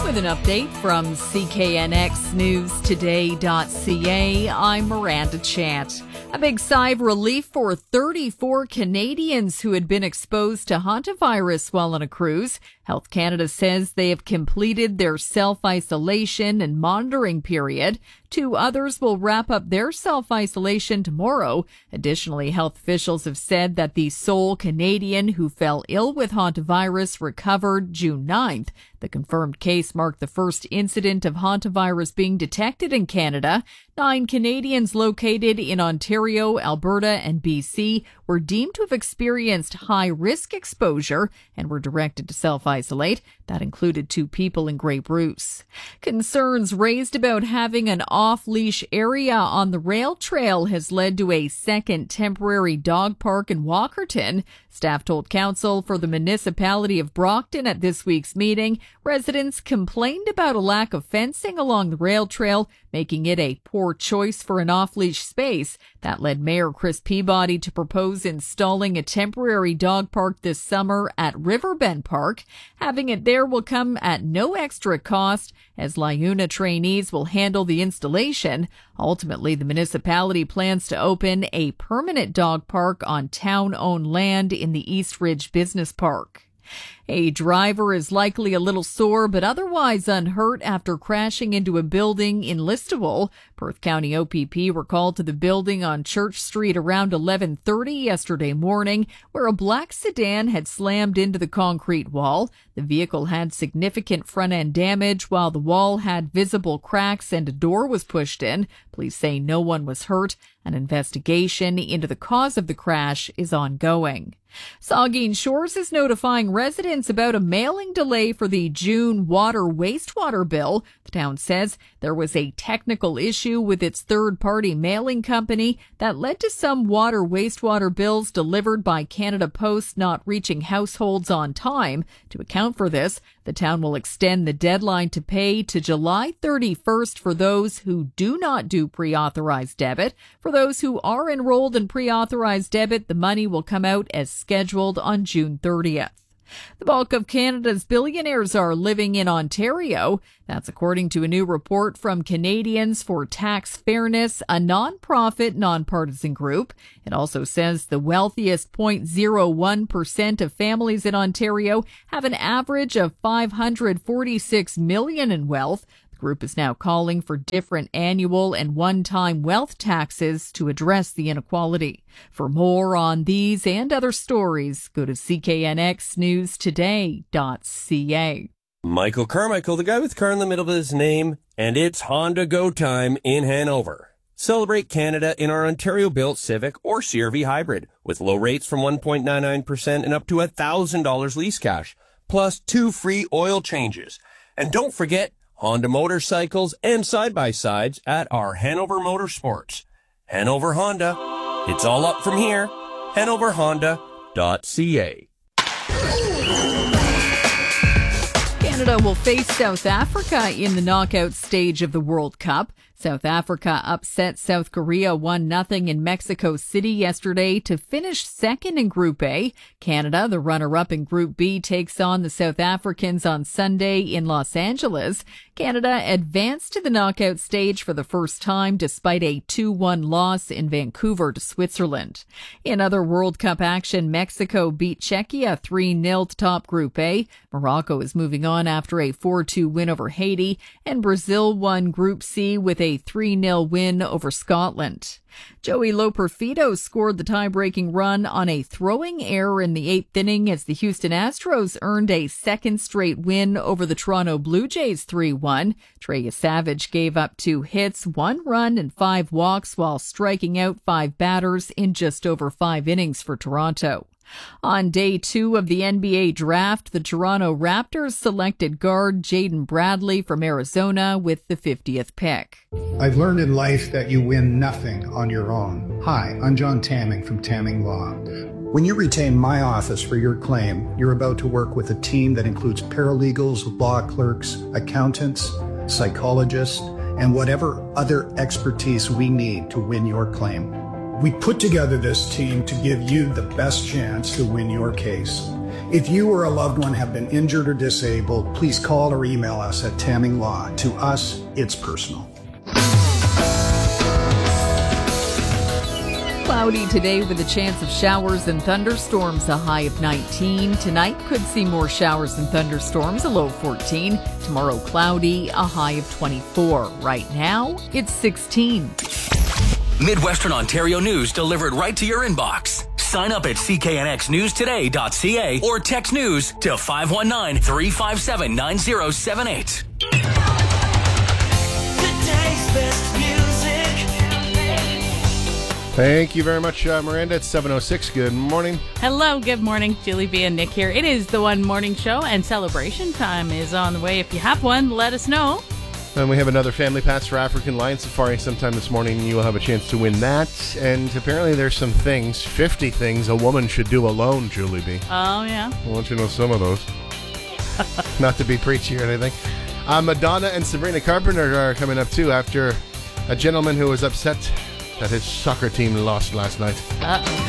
with an update from CKNXNewsToday.ca. I'm Miranda Chant. A big sigh of relief for 34 Canadians who had been exposed to hantavirus while on a cruise. Health Canada says they have completed their self-isolation and monitoring period. 2 others will wrap up their self-isolation tomorrow. Additionally, health officials have said that the sole Canadian who fell ill with hantavirus recovered June 9th. The confirmed case marked the first incident of hantavirus being detected in Canada. 9 Canadians located in Ontario, Alberta, and BC were deemed to have experienced high-risk exposure and were directed to self-isolate. That included 2 people in Grey Bruce. Concerns raised about having an off-leash area on the rail trail has led to a second temporary dog park in Walkerton. Staff told council for the municipality of Brockton at this week's meeting, residents complained about a lack of fencing along the rail trail, making it a poor choice for an off-leash space. That led Mayor Chris Peabody to propose installing a temporary dog park this summer at Riverbend Park. Having it there will come at no extra cost, as LIUNA trainees will handle the installation. Ultimately, the municipality plans to open a permanent dog park on town-owned land in the East Ridge Business Park. A driver is likely a little sore but otherwise unhurt after crashing into a building in Listowel. Perth County OPP were called to the building on Church Street around 11:30 yesterday morning, where a black sedan had slammed into the concrete wall. The vehicle had significant front-end damage, while the wall had visible cracks and a door was pushed in. Police say no one was hurt. An investigation into the cause of the crash is ongoing. Saugeen Shores is notifying residents about a mailing delay for the June water wastewater bill. The town says there was a technical issue with its third-party mailing company that led to some water wastewater bills delivered by Canada Post not reaching households on time. To account for this, the town will extend the deadline to pay to July 31st for those who do not do pre-authorized debit. For those who are enrolled in pre-authorized debit, the money will come out as scheduled on June 30th. The bulk of Canada's billionaires are living in Ontario. That's according to a new report from Canadians for Tax Fairness, a non-profit, nonpartisan group. It also says the wealthiest 0.01% of families in Ontario have an average of $546 million in wealth. The group is now calling for different annual and one-time wealth taxes to address the inequality. For more on these and other stories, go to CKNXNewsToday.ca. Michael Carmichael, the guy with car in the middle of his name, and it's Honda Go Time in Hanover. Celebrate Canada in our Ontario-built Civic or CR-V hybrid with low rates from 1.99% and up to $1,000 lease cash, plus 2 free oil changes. And don't forget Honda motorcycles and side-by-sides at our Hanover Motorsports. Hanover Honda. It's all up from here. HanoverHonda.ca. Canada will face South Africa in the knockout stage of the World Cup. South Africa upset South Korea 1-0 in Mexico City yesterday to finish second in Group A. Canada, the runner-up in Group B, takes on the South Africans on Sunday in Los Angeles. Canada advanced to the knockout stage for the first time despite a 2-1 loss in Vancouver to Switzerland. In other World Cup action, Mexico beat Czechia 3-0 to top Group A. Morocco is moving on after a 4-2 win over Haiti, and Brazil won Group C with a 3-0 win over Scotland. Joey Loperfido scored the tie-breaking run on a throwing error in the 8th inning as the Houston Astros earned a second straight win over the Toronto Blue Jays 3-1. Trey Savage gave up 2 hits, 1 run, and 5 walks while striking out 5 batters in just over 5 innings for Toronto. On day 2 of the NBA draft, the Toronto Raptors selected guard Jaden Bradley from Arizona with the 50th pick. I've learned in life that you win nothing on your own. Hi, I'm John Tamming from Tamming Law. When you retain my office for your claim, you're about to work with a team that includes paralegals, law clerks, accountants, psychologists, and whatever other expertise we need to win your claim. We put together this team to give you the best chance to win your case. If you or a loved one have been injured or disabled, please call or email us at Tamming Law. To us, it's personal. Cloudy today with a chance of showers and thunderstorms, a high of 19. Tonight could see more showers and thunderstorms, a low of 14. Tomorrow cloudy, a high of 24. Right now, it's 16. Midwestern Ontario news delivered right to your inbox. Sign up at cknxnewstoday.ca or text news to 519-357-9078. Today's best music. Thank you very much, Miranda. It's 7:06. Good morning. Hello, good morning. Julie B. and Nick here. It is the One Morning Show, and celebration time is on the way. If you have one, let us know. And we have another family pass for African Lion Safari sometime this morning. You will have a chance to win that. And apparently there's some things, 50 things a woman should do alone, Julie B. Oh, yeah. I want you to know some of those. Not to be preachy or anything. Madonna and Sabrina Carpenter are coming up, too, after a gentleman who was upset that his soccer team lost last night. Uh-oh.